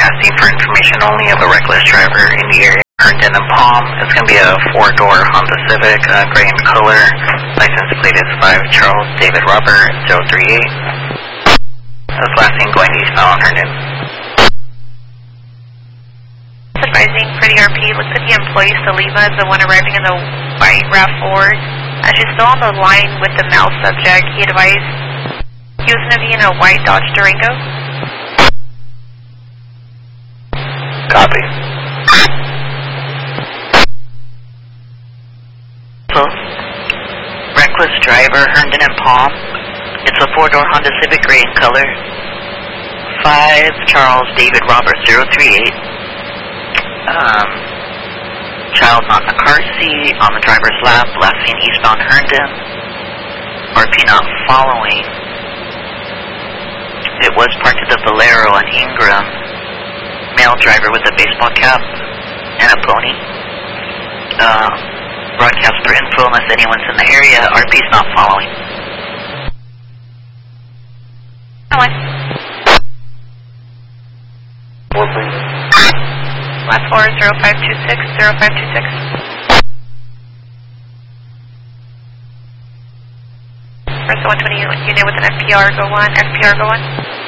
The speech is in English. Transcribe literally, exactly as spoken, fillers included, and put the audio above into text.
asking for information only of a reckless driver in the area. Herndon and Palm. It's going to be a four-door Honda Civic, uh, gray in color. License plate is five Charles David Robert zero three eight. That's last thing going eastbound Herndon. Advising for the R P, looks like the employee Salima is the one arriving in the white RAV four. Uh, she's still on the line with the male subject. He advised he was going to be in a white Dodge Durango. Copy. So, reckless driver, Herndon and Palm. It's a four-door Honda Civic, gray in color. five Charles David Robert zero three eight. Um, child not in the car seat, on the driver's lap, last seen eastbound Herndon. R P not following. It was parked at the Valero on Ingram. Male driver with a baseball cap and a pony. Uh, broadcast for info unless anyone's in the area. R P's not following. Ellen. Four, please. Last four is zero five two six, zero five two six. First one twenty unit with an F P R, go one, F P R, go one.